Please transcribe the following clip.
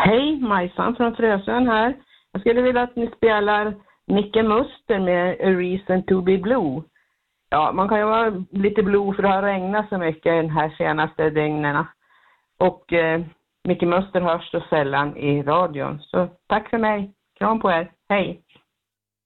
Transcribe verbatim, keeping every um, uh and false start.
Hej, Majsan från Frösön här. Jag skulle vilja att ni spelar Micke Muster med A Reason to be Blue. Ja, man kan ju vara lite blue för det har regnat så mycket den här senaste dygnerna. Och eh, Micke Muster hörs så sällan i radion. Så tack för mig. Kram på er. Hej.